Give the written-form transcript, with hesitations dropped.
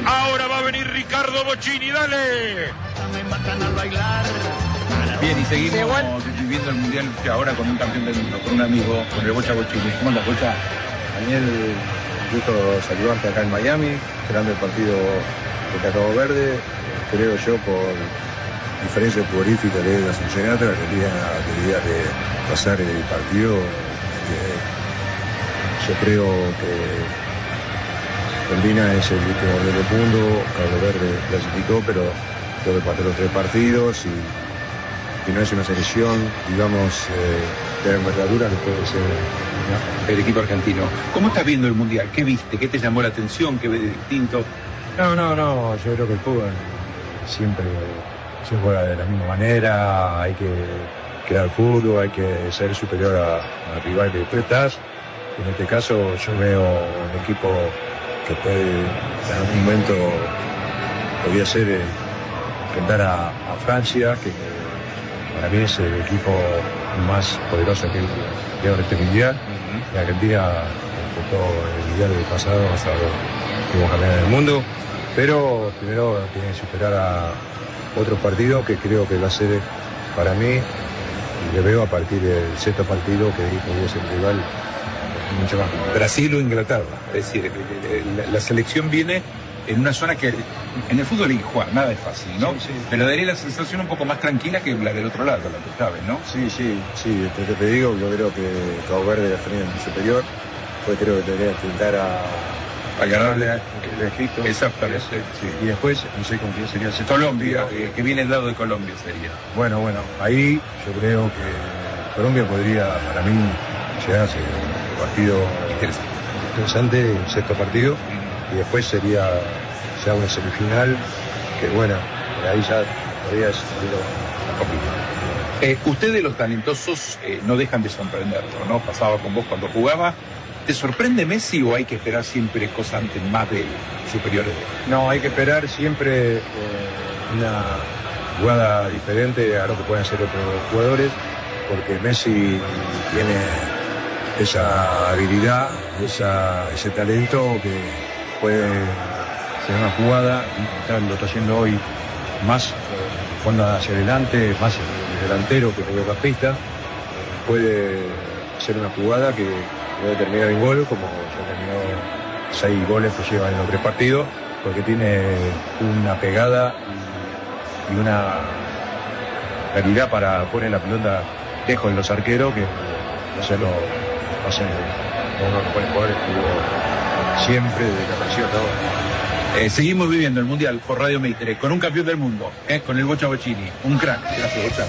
Ahora va a venir Ricardo Bocchini, dale. Bien, y seguimos viviendo el Mundial ahora con un campeón del mundo, con un amigo, con el Bocha Bocchini. ¿Cómo anda, Bocha? Daniel, un gusto saludarte acá en Miami, esperando el partido de Cabo Verde. Creo yo, por diferencia futbolística de la Cincinnati, quería pasar el partido. Yo creo que Argentina es el último del mundo, Cabo Verde clasificó, pero tengo que pasar los 3 partidos y no es una selección, digamos, de envergadura que puede ser, ¿no? El equipo argentino. ¿Cómo estás viendo el Mundial? ¿Qué viste? ¿Qué te llamó la atención? ¿Qué ves de distinto? No, yo creo que el fútbol siempre se juega de la misma manera, hay que crear fútbol, hay que ser superior al rival que tú estás. En este caso yo veo un equipo que puede, en algún momento, podría ser enfrentar a Francia, que para mí es el equipo más poderoso que ahora este mundial. La Argentina enfrentó el mundial del pasado, fuimos campeones del mundo, pero primero tiene que superar a otro partido que creo que va a ser para mí, y le veo a partir del 6º partido que podría ser el rival mucho más. Brasil o Inglaterra. Es decir, la selección viene en una zona que en el fútbol hay que jugar, nada es fácil, ¿no? Sí. Pero daría la sensación un poco más tranquila que la del otro lado, la que sabes, ¿no? Sí, te digo, yo creo que Cabo Verde la tenía muy superior, pues creo que debería intentar a ganarle a Egipto. Exactamente, sí. Y después, no sé con quién sería el Colombia, que viene al lado de Colombia sería. Bueno, ahí yo creo que Colombia podría, para mí, llegar a ser un partido interesante, el 6º partido, y después sería ya una semifinal, que bueno, ahí ya podría ser complicado. Ustedes los talentosos no dejan de sorprenderlo, ¿no? Pasaba con vos cuando jugaba. ¿Te sorprende Messi o hay que esperar siempre cosas más superiores? No, hay que esperar siempre una jugada diferente a lo que pueden hacer otros jugadores, porque Messi tiene esa habilidad, ese talento que puede hacer una jugada, lo está haciendo hoy más cuando hacia adelante, más el delantero que mediocampista, puede hacer una jugada que puede terminar en gol, como ya terminó 6 goles que lleva en los 3 partidos, porque tiene una pegada y una calidad para poner la pelota lejos de los arqueros, que hacerlo uno que pone jugadores siempre desde que apareció hasta ahora. Seguimos viviendo el Mundial por Radio Mitre, con un campeón del mundo, con el Bocha Bocchini, un crack. Gracias, Bocha.